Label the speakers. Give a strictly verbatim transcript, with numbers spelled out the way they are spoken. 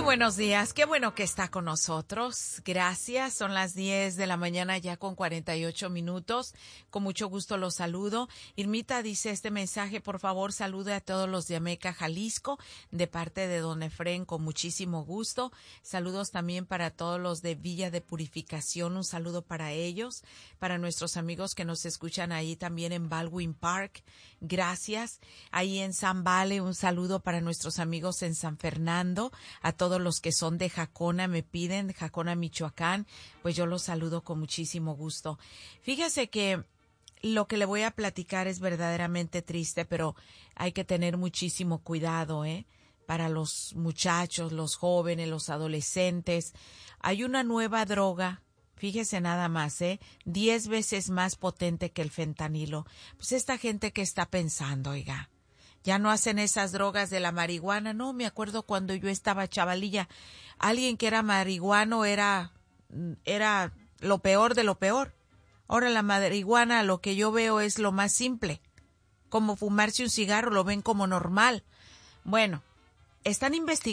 Speaker 1: buenos días, qué bueno que está con nosotros. Gracias, son las diez de la mañana ya con cuarenta y ocho minutos. Con mucho gusto los saludo. Irmita dice este mensaje, por favor salude a todos los de Ameca, Jalisco, de parte de don Efrén, con muchísimo gusto. Saludos también para todos los de Villa de Purificación, un saludo para ellos, para nuestros amigos que nos escuchan ahí también en Baldwin Park. Gracias. Ahí en San Vale, un saludo para nuestros amigos en San Fernando. A todos los que son de Jacona, me piden, de Jacona, Michoacán, pues yo los saludo con muchísimo gusto. Fíjese que lo que le voy a platicar es verdaderamente triste, pero hay que tener muchísimo cuidado, ¿eh? Para los muchachos, los jóvenes, los adolescentes. Hay una nueva droga, fíjese nada más, ¿eh? Diez veces más potente que el fentanilo. Pues esta gente que está pensando, oiga. Ya no hacen esas drogas de la marihuana. No, me acuerdo cuando yo estaba chavalilla, alguien que era marihuano era, era lo peor de lo peor. Ahora la marihuana, lo que yo veo es lo más simple. Como fumarse un cigarro, lo ven como normal. Bueno, están investigando.